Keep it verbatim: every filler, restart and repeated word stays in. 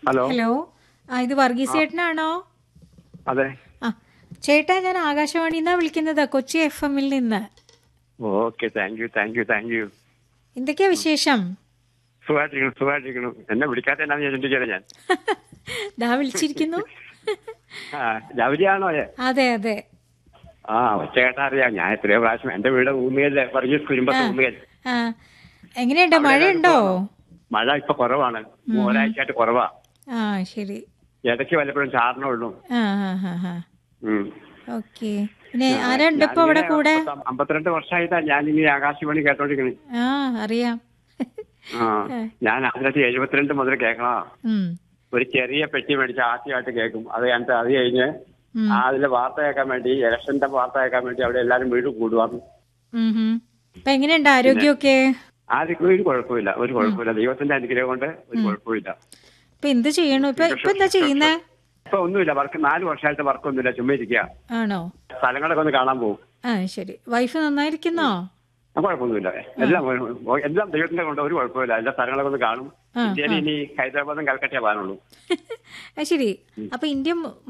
Hello hello ആ ഇത് വർഗീസ് ചേട്ടനാണോ? അതെ. ആ ചേട്ടാ, ഞാൻ ആകാശവാണിയിൽ നിന്നാണ് വിളിക്കുന്നത്, കൊച്ചി എഫ് എമ്മിൽ നിന്ന്. Okay, thank you thank you thank you. എന്തൊക്കെയാ വിശേഷം? സുഖമായിട്ടിരിക്കണം സുഖമായിട്ടിരിക്കണം. എന്നെ വിളിക്കാത്ത എന്നാന്ന് ഞാൻ ചിന്തിച്ചത് ഞാൻ. ദാ വിളിച്ചിരിക്കുന്നു. ആ ജൗരിയാണോ? അതെ അതെ. ആ ഒച്ച കേട്ടാ അറിയാം. ഞാൻ എത്രയോ പ്രാവശ്യം എന്റെ വീട് ഊമിയല്ലേ, വർഗീസ് കുരുമ്പത്ത് ഊമിയൽ. ആ എങ്ങനെയുണ്ട്, മഴയുണ്ടോ? മഴ ഇപ്പൊ കുറവാണ്, ഒരാഴ്ചയായിട്ട് കുറവാ. ആ ശരി. ഇടയ്ക്ക് വല്ലപ്പോഴും ചാറിനുള്ളൂ. ആ ആ ആ ഓക്കെ. പിന്നെ ആരുണ്ട് ഇപ്പൊ അവിടെ കൂടെ? അമ്പത്തിരണ്ട് വർഷമായിട്ടാ ഞാൻ ഇങ്ങനെ ആകാശവാണി കേട്ടോണ്ടിരിക്കണേ. ആ അറിയാം. ആ ഞാൻ ആയിരത്തി എഴുപത്തിരണ്ട് മുതൽ കേൾക്കണോ. ഉം. ഒരു ചെറിയ പെട്ടി മേടിച്ച് ആദ്യമായിട്ട് കേൾക്കും. അത് കഴിഞ്ഞിട്ട് അത് കഴിഞ്ഞ് ആ അതിലെ വാർത്ത കേൾക്കാൻ വേണ്ടി, ഇലക്ഷന്റെ വാർത്ത കേൾക്കാൻ വേണ്ടി അവിടെ എല്ലാരും വീട് കൂടുവാണ്. ഇപ്പൊ എങ്ങനെയുണ്ട് ആരോഗ്യമൊക്കെ? ആദ്യം ഒരു കുഴപ്പമില്ല, ഒരു കുഴപ്പമില്ല. ദൈവത്തിന്റെ അനുഗ്രഹം കൊണ്ട് ഒരു കുഴപ്പമില്ല. ഇപ്പൊ എന്ത് ചെയ്യണു? ഇപ്പൊ ഇപ്പൊ എന്താ ചെയ്യുന്നേ? ഇപ്പൊ ഒന്നുമില്ല, വർക്ക് നാല് വർഷമായിട്ട് വർക്കൊന്നുമില്ല, ചുമ്മാ ഇരിക്കുക. ആണോ? സ്ഥലങ്ങളൊക്കെ ഒന്ന് കാണാൻ പോകും. ആ ശരി. വൈഫ് നന്നായിരിക്കുന്നോ? കുഴപ്പമൊന്നുമില്ല, എല്ലാം എല്ലാം ദൈവത്തിന്റെ കൊണ്ട് ഒരു കുഴപ്പമില്ല. എല്ലാ സ്ഥലങ്ങളൊക്കെ ഒന്ന് കാണും. ഇന്ത്യയിൽ ഇനി ഹൈദരാബാദും കൽക്കട്ടയെ പോകാനുള്ളൂ. ശരി. അപ്പൊ ഇന്ത്യ